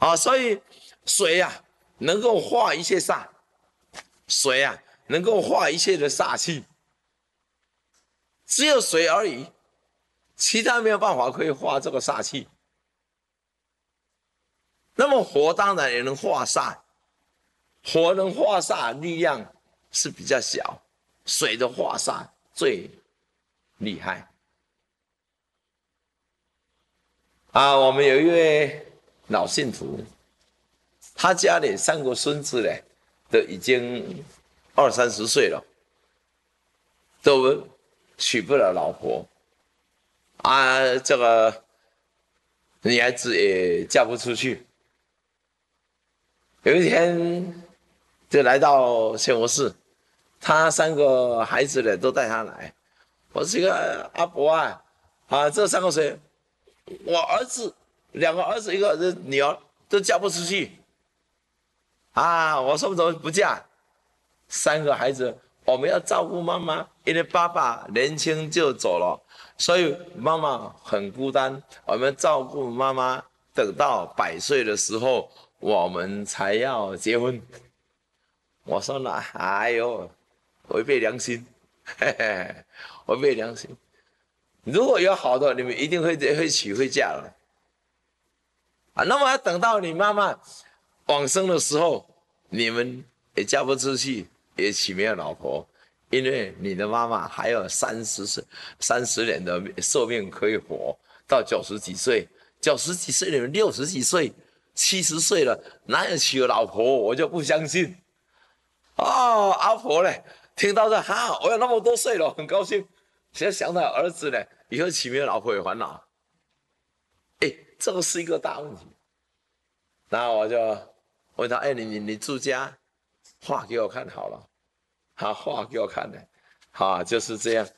所以水啊能够化一切煞，水啊能够化一切的煞气，只有水而已，其他没有办法可以化这个煞气。那么火当然也能化煞，火能化煞力量是比较小，水的化煞最厉害。我们有一位老信徒，他家里3个孙子呢，都已经20、30岁了，都娶不了老婆，这个女孩子也嫁不出去。有一天就来到仙佛寺，他3个孩子呢都带他来。我说：“这个阿伯这3个谁？我儿子2个儿子，1个女儿都嫁不出去。我说怎么不嫁？3个孩子，我们要照顾妈妈，因为爸爸年轻就走了，所以妈妈很孤单。我们照顾妈妈，等到100岁的时候，我们才要结婚。”我说呢，哎呦，违背良心，违背良心。如果有好的，你们一定会娶会嫁了。那么要等到你妈妈往生的时候，你们也嫁不出去，也娶没有老婆，因为你的妈妈还有30年的寿命可以活到90几岁，90几岁你们60几岁、70岁了，哪有娶老婆？我就不相信。阿婆呢，听到这我有那么多岁了，很高兴。现在想到儿子呢，以后娶没有老婆也烦恼。这个是一个大问题。然后我就问他：“你住家，画给我看好了。”画给我看的，就是这样。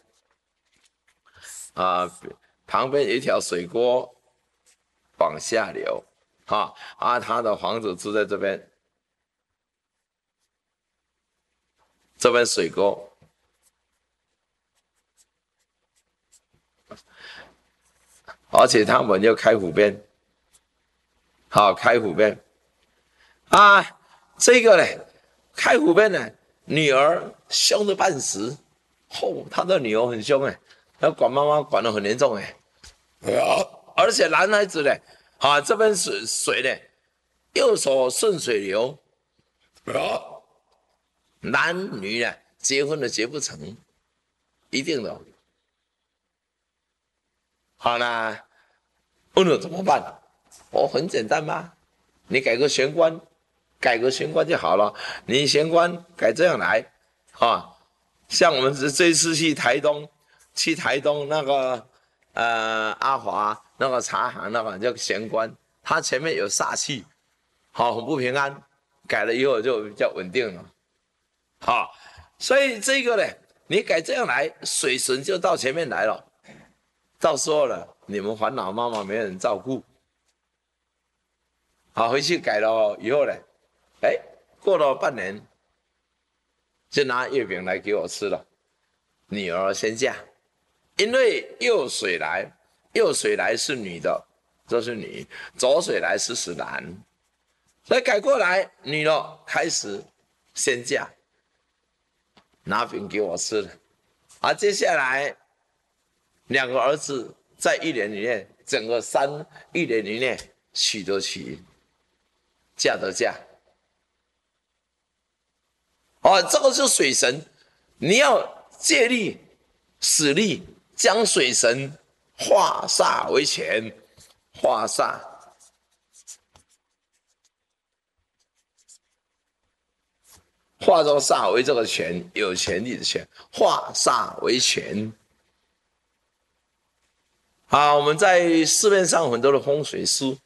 旁边有一条水沟往下流，他的房子住在这边，这边水沟。而且他们又开湖边，开湖边这个呢，开湖边呢，女儿凶的半死，他的女儿很凶要管妈妈管得很严重而且男孩子呢，这边水呢，右手顺水流，男女呢结婚了结不成，一定的。好啦，问我怎么办？很简单嘛，你改个玄关就好了。你玄关改这样来像我们这一次去台东那个阿华那个茶行那个叫玄关，它前面有煞气，很不平安，改了以后就比较稳定了。所以这个呢，你改这样来，水神就到前面来了。到时候了，你们烦恼妈妈没人照顾，回去改了以后呢，过了半年，就拿月饼来给我吃了。女儿先嫁，因为右水来是女的，这是女；左水来是男，所以改过来，女的开始先嫁，拿饼给我吃了。接下来2个儿子在1年里面，整个1年里面娶得娶，嫁得嫁。这个是水神，你要借力使力，将水神化煞为权，化煞。化这个煞为这个权，有权利的权，化煞为权。我们在市面上很多的风水书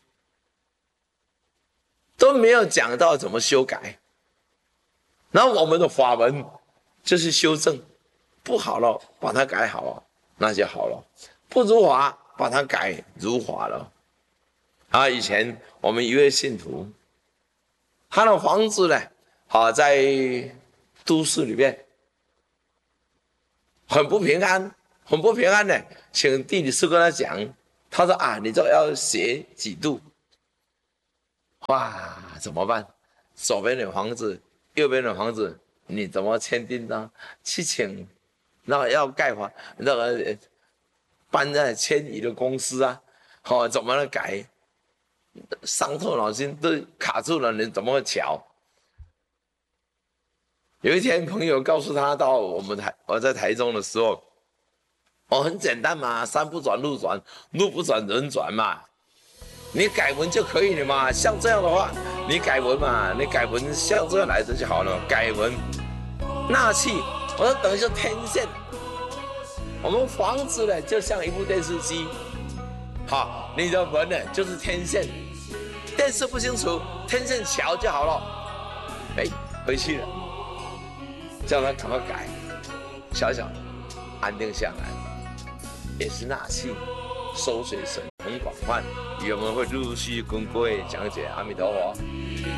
都没有讲到怎么修改。然后我们的法门就是修正，不好了把它改好了，那就好了；不如法把它改如法了。以前我们一位信徒，他的房子呢，在都市里面很不平安呢。请地理师跟他讲，他说你这要斜几度， 哇，怎么办？左边的房子，右边的房子，你怎么签订呢？去请那个要盖房那个搬在迁移的公司啊，怎么改？伤透脑筋，都卡住了，你怎么会瞧？有一天，朋友告诉他，到我在台中的时候，很简单嘛，山不转路转，路不转人转嘛，你改文就可以了嘛。像这样的话，你改文嘛，你改文像这样来着就好了。改文纳气，我说等于是天线。我们房子呢，就像一部电视机，好，你的门呢就是天线，电视不清楚，天线瞧就好了。哎，回去了。叫他赶快改，小小安定下来，也是纳气，收水神通广泛，我们会陆续跟各位讲解。阿弥陀佛。